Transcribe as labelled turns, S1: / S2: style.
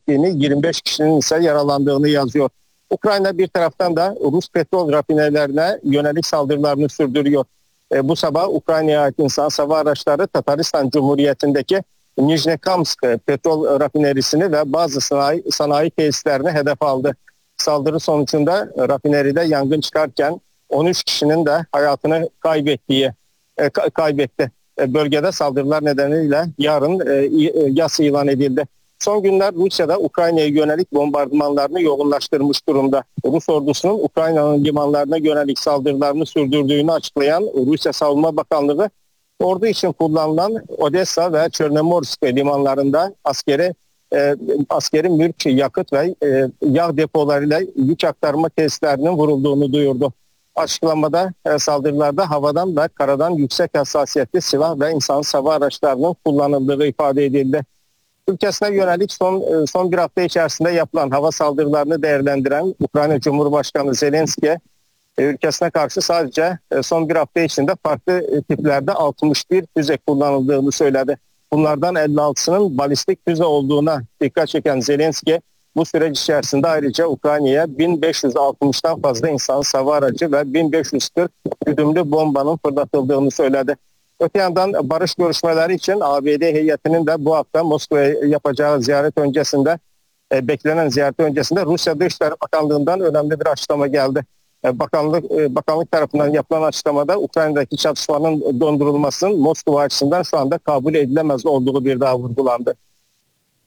S1: ettiğini, 25 kişinin ise yaralandığını yazıyor. Ukrayna bir taraftan da Rus petrol rafinerlerine yönelik saldırılarını sürdürüyor. Bu sabah Ukrayna'ya ait insansız hava araçları Tataristan Cumhuriyeti'ndeki Nijnekamsk petrol rafinerisini ve bazı sanayi tesislerini hedef aldı. Saldırı sonucunda rafineride yangın çıkarken 13 kişinin de hayatını kaybetti. Bölgede saldırılar nedeniyle yarın yas ilan edildi. Son günler Rusya'da Ukrayna'ya yönelik bombardımanlarını yoğunlaştırmış durumda. Rus ordusunun Ukrayna'nın limanlarına yönelik saldırılarını sürdürdüğünü açıklayan Rusya Savunma Bakanlığı, ordu için kullanılan Odessa ve Çornomorsk limanlarında askeri mülk, yakıt ve yağ depolarıyla yük aktarma tesislerinin vurulduğunu duyurdu. Açıklamada saldırılarda havadan ve karadan yüksek hassasiyetli silah ve insansız hava araçlarının kullanıldığı ifade edildi. Ülkesine yönelik son bir hafta içerisinde yapılan hava saldırılarını değerlendiren Ukrayna Cumhurbaşkanı Zelenski, ülkesine karşı sadece son bir hafta içinde farklı tiplerde 61 füze kullanıldığını söyledi. Bunlardan 56'sının balistik füze olduğuna dikkat çeken Zelenski, bu süreç içerisinde ayrıca Ukrayna'ya 1560'tan fazla insansız hava aracı ve 1540 güdümlü bombanın fırlatıldığını söyledi. Öte yandan barış görüşmeleri için ABD heyetinin de bu hafta Moskova'ya yapacağı beklenen ziyaret öncesinde Rusya Dışişleri Bakanlığı'ndan önemli bir açıklama geldi. Bakanlık tarafından yapılan açıklamada Ukrayna'daki çatışmanın dondurulmasının Moskova açısından şu anda kabul edilemez olduğu bir daha vurgulandı.